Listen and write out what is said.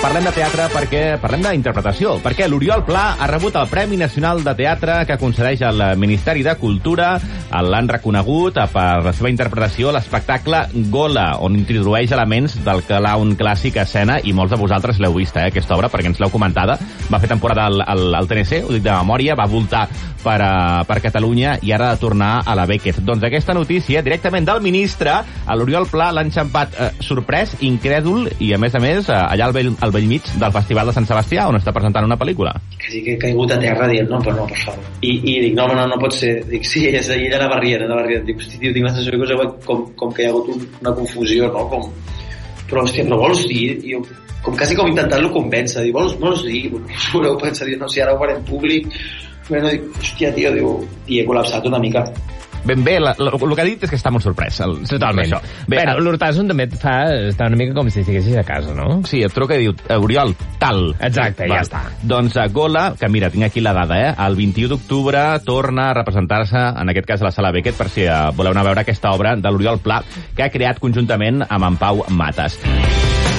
parlem de teatre perquè parlem d'interpretació, perquè l'Oriol Pla ha rebut el Premi Nacional de Teatre que concedeix el Ministeri de Cultura. L'han reconegut per la seva interpretació a l'espectacle Gola, on introdueix elements del clown clàssic a escena, i molts de vosaltres l'heu vista, aquesta obra, perquè ens l'heu comentada. Va fer temporada al TNC, ho dic de memòria, va voltar per Catalunya i ara ha de tornar a la Beckett. Doncs aquesta notícia, directament del ministre, a l'Oriol Pla l'ha enxampat sorprès, incrèdul i, a més, allà al bell mig del Festival de Sant Sebastià, on està presentant una pel·lícula. Quasi que he caigut a terra dient, no, però no, per favor. I dic, no pot ser. Dic, sí, és ell anava rient. Dic, hosti, tio, tinc la sensació que com que hi ha hagut una confusió, no? Però, hòstia, però vols dir? Jo, quasi intentant-lo convèncer, dic, vols dir? Voleu pensar, no, si ara ho farem públic. Bueno, dic, hòstia, tio, i he col·lapsat una mica. Ben bé, el que ha dit és que està molt sorprès. Totalment. Bé, l'Hortasun també et fa estar una mica com si estiguessis a casa, no? Sí, et truca i diu, Oriol, tal. Exacte, ja està. Doncs Gola, que mira, tinc aquí la dada, el 21 d'octubre torna a representar-se, en aquest cas a la Sala Beckett, per si voleu anar a veure aquesta obra de l'Oriol Pla, que ha creat conjuntament amb en Pau Matas.